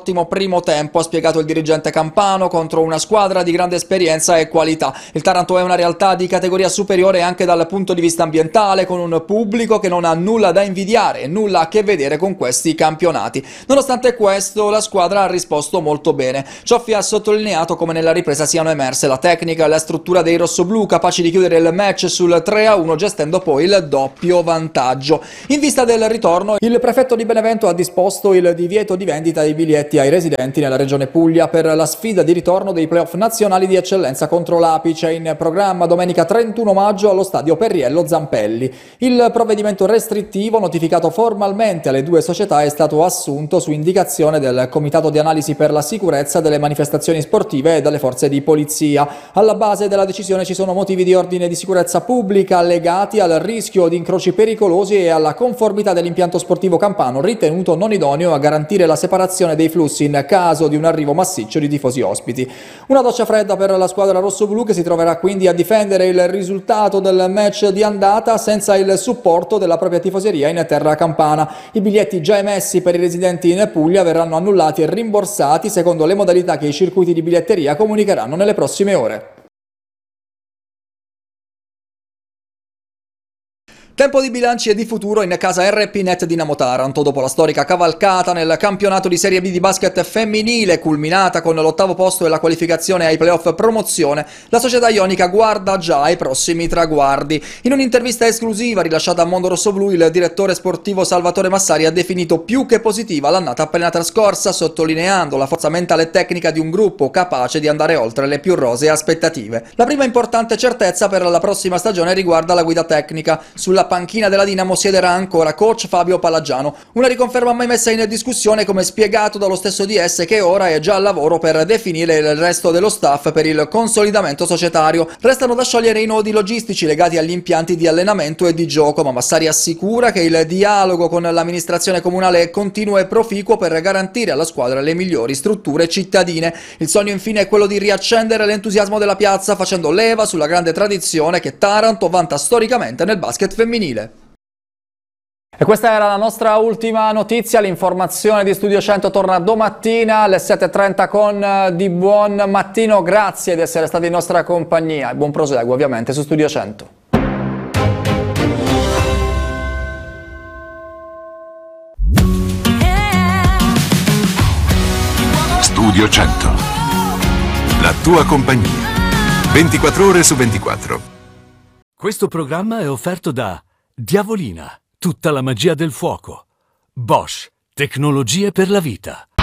ottimo primo tempo, ha spiegato il dirigente campano, contro una squadra di grande esperienza e qualità. Il Taranto è una realtà di categoria superiore anche dal punto di vista ambientale, con un pubblico che non ha nulla da invidiare e nulla a che vedere con questi campionati. Nonostante questo, la squadra ha risposto molto bene. Cioffi ha sottolineato come nella ripresa siano emerse la tecnica e la struttura dei rossoblù, capaci di chiudere il match sul 3-1, gestendo poi il doppio vantaggio. In vista del ritorno, il prefetto di Benevento ha disposto il divieto di vendita dei biglietti ai residenti nella regione Puglia per la sfida di ritorno dei playoff nazionali di eccellenza contro l'Apice, in programma domenica 31 maggio allo stadio Perriello Zampelli. Il provvedimento restrittivo, notificato formalmente alle due società, è stato assunto su indicazione del Comitato di Analisi per la Sicurezza delle Manifestazioni Sportive e dalle forze di polizia. Alla base della decisione ci sono motivi di ordine di sicurezza pubblica legati al rischio di incroci pericolosi e alla conformità dell'impianto sportivo campano, ritenuto non idoneo a garantire la separazione dei flussi in caso di un arrivo massiccio di tifosi ospiti. Una doccia fredda per la squadra rossoblù, che si troverà quindi a difendere il risultato del match di andata senza il supporto della propria tifoseria in terra campana. I biglietti già emessi per i residenti in Puglia verranno annullati e rimborsati secondo le modalità che i circuiti di biglietteria comunicheranno nelle prossime ore. Tempo di bilanci e di futuro in casa RP-Net Dinamo Taranto. Dopo la storica cavalcata nel campionato di Serie B di basket femminile, culminata con l'8° posto e la qualificazione ai playoff promozione, la società ionica guarda già ai prossimi traguardi. In un'intervista esclusiva rilasciata a Mondo Rossoblu, il direttore sportivo Salvatore Massari ha definito più che positiva l'annata appena trascorsa, sottolineando la forza mentale e tecnica di un gruppo capace di andare oltre le più rosee aspettative. La prima importante certezza per la prossima stagione riguarda la guida tecnica. Sulla panchina della Dinamo siederà ancora coach Fabio Palagiano, una riconferma mai messa in discussione, come spiegato dallo stesso DS, che ora è già al lavoro per definire il resto dello staff per il consolidamento societario. Restano da sciogliere i nodi logistici legati agli impianti di allenamento e di gioco, ma Massari assicura che il dialogo con l'amministrazione comunale è continuo e proficuo per garantire alla squadra le migliori strutture cittadine. Il sogno infine è quello di riaccendere l'entusiasmo della piazza, facendo leva sulla grande tradizione che Taranto vanta storicamente nel basket femminile. E questa era la nostra ultima notizia. L'informazione di Studio 100 torna domattina alle 7:30 con Di Buon Mattino. Grazie di essere stati in nostra compagnia e buon proseguo ovviamente su Studio 100. Studio 100. La tua compagnia. 24 ore su 24. Questo programma è offerto da Diavolina, tutta la magia del fuoco. Bosch, tecnologie per la vita.